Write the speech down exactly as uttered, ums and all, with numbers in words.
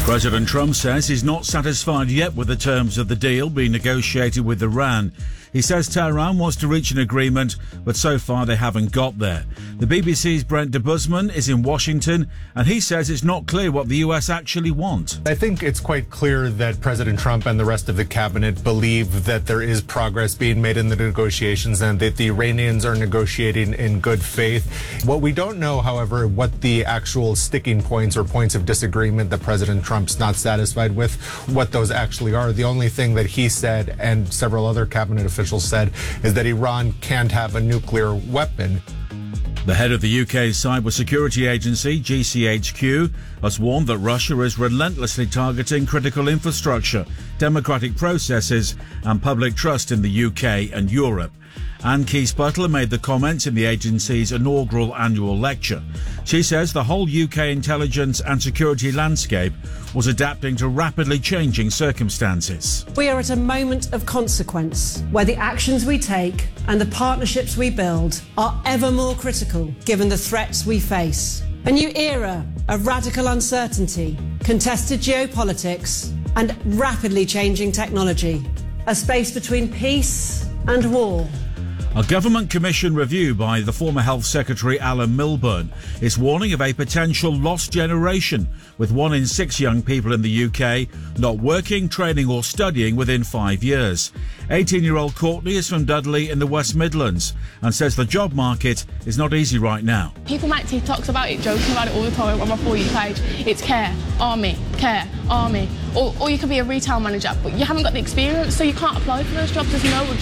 President Trump says he's not satisfied yet with the terms of the deal being negotiated with Iran. He says Tehran wants to reach an agreement, but so far they haven't got there. The B B C's Brent de Busman is in Washington, and he says it's not clear what the U S actually want. I think it's quite clear that President Trump and the rest of the cabinet believe that there is progress being made in the negotiations and that the Iranians are negotiating in good faith. What we don't know, however, what the actual sticking points or points of disagreement that President Trump's not satisfied with, what those actually are. The only thing that he said and several other cabinet officials said is that Iran can't have a nuclear weapon. The head of the U K's cybersecurity agency, G C H Q, has warned that Russia is relentlessly targeting critical infrastructure, democratic processes and public trust in the U K and Europe. Anne Keyes-Butler made the comments in the agency's inaugural annual lecture. She says the whole U K intelligence and security landscape was adapting to rapidly changing circumstances. We are at a moment of consequence where the actions we take and the partnerships we build are ever more critical given the threats we face. A new era of radical uncertainty, contested geopolitics and rapidly changing technology. A space between peace and war. A government commission review by the former Health Secretary Alan Milburn is warning of a potential lost generation, with one in six young people in the U K not working, training or studying within five years. eighteen-year-old Courtney is from Dudley in the West Midlands and says the job market is not easy right now. People make TikToks about it, joking about it all the time on my For You page. It's care, army, care, army. Or, or you could be a retail manager, but you haven't got the experience, so you can't apply for those jobs. There's no